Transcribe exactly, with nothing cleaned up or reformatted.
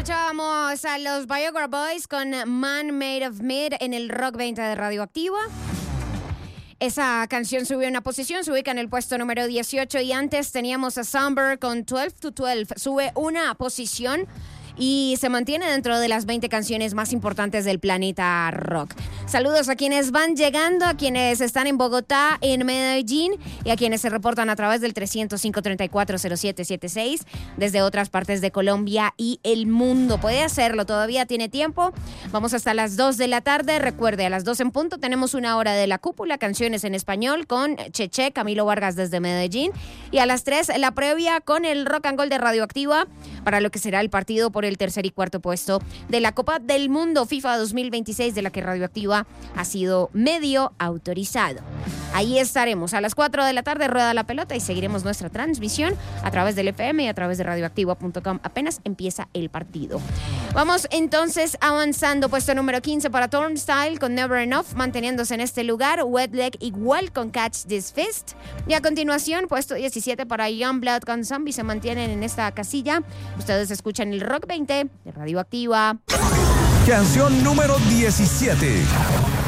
Escuchábamos a los Viagra Boys con Man Made of Mid en el Rock veinte de Radioactiva. Esa canción subió una posición, se ubica en el puesto número dieciocho y antes teníamos a Somber con doce to doce, sube una posición y se mantiene dentro de las veinte canciones más importantes del planeta rock. Saludos a quienes van llegando, a quienes están en Bogotá, en Medellín y a quienes se reportan a través del trescientos cinco, treinta y cuatro, cero siete setenta y seis desde otras partes de Colombia y el mundo. Puede hacerlo, todavía tiene tiempo. Vamos hasta las dos de la tarde. Recuerde, a las dos en punto tenemos una hora de la cúpula, canciones en español con Cheche, Camilo Vargas desde Medellín. Y a las tres la previa con el Rock and Gold de Radioactiva para lo que será el partido por el tercer y cuarto puesto de la Copa del Mundo FIFA dos mil veintiséis, de la que Radioactiva ha sido medio autorizado. Ahí estaremos a las cuatro de la tarde, rueda la pelota y seguiremos nuestra transmisión a través del F M y a través de radioactiva punto com. Apenas empieza el partido. Vamos entonces avanzando. Puesto número quince para Turnstile con Never Enough, manteniéndose en este lugar. Wet Leg igual con Catch This Fist. Y a continuación, puesto diecisiete para Youngblood con Zombie, se mantienen en esta casilla. Ustedes escuchan el Rock veinte de Radioactiva. Canción número diecisiete.